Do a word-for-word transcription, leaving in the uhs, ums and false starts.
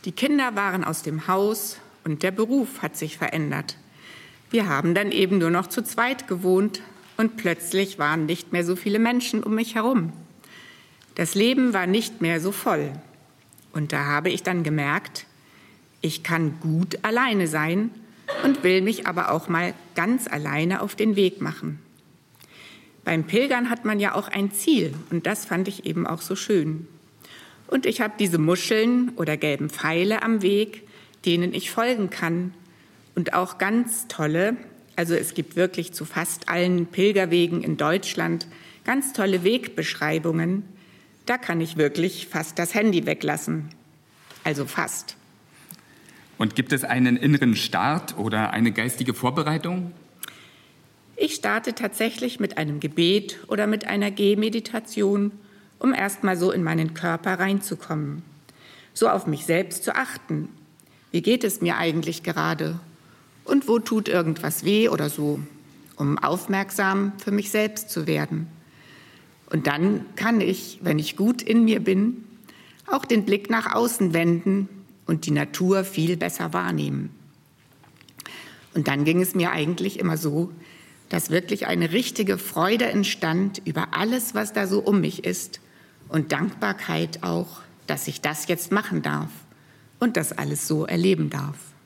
Die Kinder waren aus dem Haus und der Beruf hat sich verändert. Wir haben dann eben nur noch zu zweit gewohnt und plötzlich waren nicht mehr so viele Menschen um mich herum. Das Leben war nicht mehr so voll. Und da habe ich dann gemerkt, ich kann gut alleine sein und will mich aber auch mal ganz alleine auf den Weg machen. Beim Pilgern hat man ja auch ein Ziel und das fand ich eben auch so schön. Und ich habe diese Muscheln oder gelben Pfeile am Weg, denen ich folgen kann. Und auch ganz tolle, also es gibt wirklich zu fast allen Pilgerwegen in Deutschland ganz tolle Wegbeschreibungen. Da kann ich wirklich fast das Handy weglassen. Also fast. Und gibt es einen inneren Start oder eine geistige Vorbereitung? Ich starte tatsächlich mit einem Gebet oder mit einer Gehmeditation, um erst mal so in meinen Körper reinzukommen, so auf mich selbst zu achten. Wie geht es mir eigentlich gerade? Und wo tut irgendwas weh oder so, um aufmerksam für mich selbst zu werden. Und dann kann ich, wenn ich gut in mir bin, auch den Blick nach außen wenden und die Natur viel besser wahrnehmen. Und dann ging es mir eigentlich immer so, dass wirklich eine richtige Freude entstand über alles, was da so um mich ist und Dankbarkeit auch, dass ich das jetzt machen darf und das alles so erleben darf.